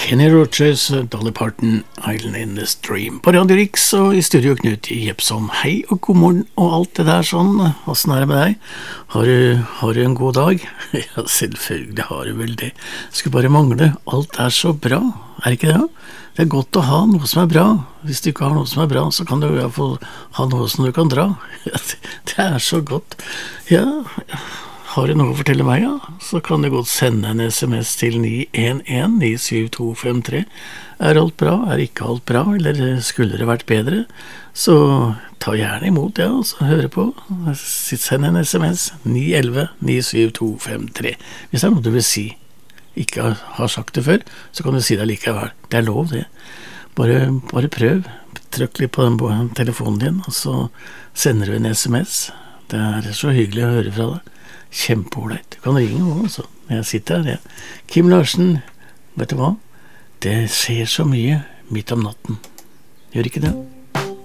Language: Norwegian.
Kenny Rogers, Dolly Parton, Island in the Stream. På Radio Riks og i studio Knut Jepsson. Hei og god morgen og alt det der sånn. Hvordan er det med deg? Har du en god dag? Ja, selvfølgelig har du vel det. Skulle bare mangle. Alt er så bra. Er det ikke det? Det er godt å ha noe som er bra. Hvis du ikke har noe som er bra, så kan du i hvert fall ha noe som du kan dra. Det er så godt. Ja, har du noe å fortelle meg, ja? Så kan du godt sende en SMS til 911 97253. Er alt bra? Er ikke alt bra? Eller skulle det vært bedre? Så ta gjerne imot det, ja, og så høre på. Send en SMS 911 97253. Hvis det er noe du vil si, ikke har sagt det før, så kan du si det likevel. Det er lov, det. Bare prøv. Trykk litt på den telefonen din, og så sender du en SMS. Det er så hyggelig å høre fra deg. Kjempeålreit. Du kan ringe også, jeg sitter her, ja. Kim Larsen, vet du hva? Det skjer så mye midt om natten. Gjør ikke det?